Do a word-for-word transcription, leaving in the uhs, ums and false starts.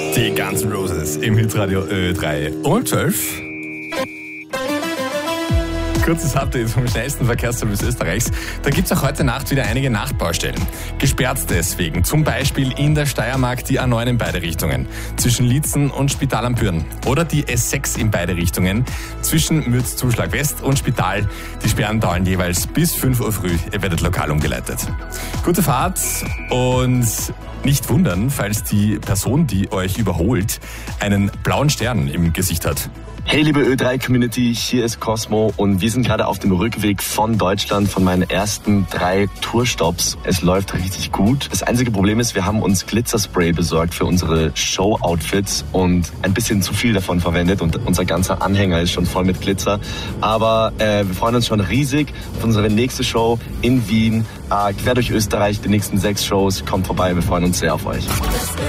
Die Guns N' Roses im Hitradio Ö drei um zwölf. Kurzes Update vom schnellsten Verkehrsservice Österreichs. Da gibt es auch heute Nacht wieder einige Nachtbaustellen. Gesperrt deswegen. Zum Beispiel in der Steiermark die A neun in beide Richtungen. Zwischen Liezen und Spital am Pürn. Oder die S sechs in beide Richtungen. Zwischen Mürzzuschlag West und Spital. Die Sperren dauern jeweils bis fünf Uhr früh. Ihr werdet lokal umgeleitet. Gute Fahrt und nicht wundern, falls die Person, die euch überholt, einen blauen Stern im Gesicht hat. Hey liebe Ö drei Community, hier ist Cosmo und wir sind gerade auf dem Rückweg von Deutschland von meinen ersten drei Tourstops. Es läuft richtig gut. Das einzige Problem ist, wir haben uns Glitzerspray besorgt für unsere Show-Outfits und ein bisschen zu viel davon verwendet und unser ganzer Anhänger ist schon voll mit Glitzer. Aber äh, wir freuen uns schon riesig auf unsere nächste Show in Wien. Äh, quer durch Österreich, die nächsten sechs Shows. Kommt vorbei, wir freuen uns sehr auf euch.